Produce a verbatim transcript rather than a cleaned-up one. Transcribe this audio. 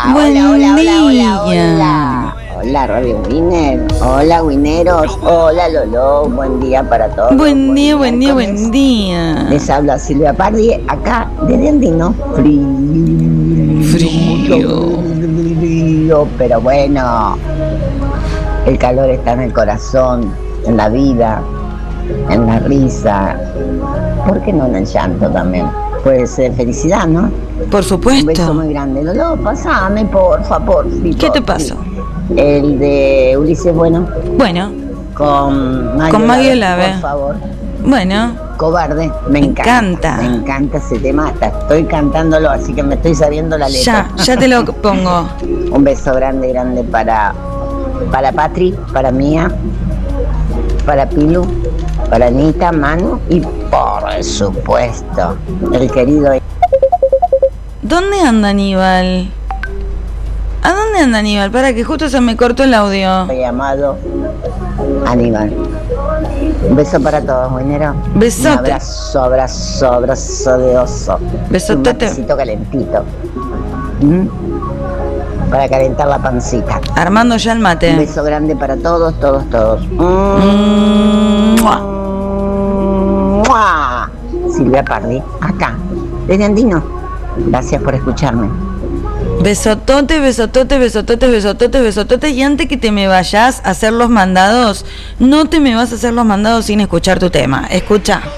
Buen hola, hola, día. hola, hola, hola. Hola, Radio Winner. Hola, Wineros. Hola, Lolo. Buen día para todos. Buen día, buen día, buen día. Les habla Silvia Pardi, acá desde Andino. Frío. Frío. Frío, pero bueno. El calor está en el corazón, en la vida, en la risa. ¿Por qué no en el llanto también? Puede ser felicidad, ¿no? Por supuesto. Un beso muy grande. Lolo, pasame, porfa, porfi. ¿Qué te pasó? El de Ulises Bueno. Bueno. Con Mario, Con Mario Lave, Lave. por favor. Bueno. Cobarde. Me, Me encanta, encanta. Me encanta ese tema. Hasta estoy cantándolo, así que me estoy sabiendo la letra. Ya, ya te lo pongo. Un beso grande, grande para, para Patri, para Mía, para Pilu, para Anita, Manu y por supuesto, el querido. ¿Dónde anda Aníbal? ¿A dónde anda Aníbal? Para que justo se me cortó el audio. Llamado Aníbal. Un beso para todos, Winero. Besote. Un abrazo, abrazo, abrazo de oso. Besotote. Un matecito calentito. ¿Mm? Para calentar la pancita. Armando ya el mate. Un beso grande para todos, todos, todos. Mm. ¡Mua! ¡Mua! Silvia Pardi, acá, desde Andino. Gracias por escucharme. Besotote, besotote, besotote, besotote, besotote. Y antes que te me vayas a hacer los mandados, no te me vas a hacer los mandados sin escuchar tu tema. Escucha.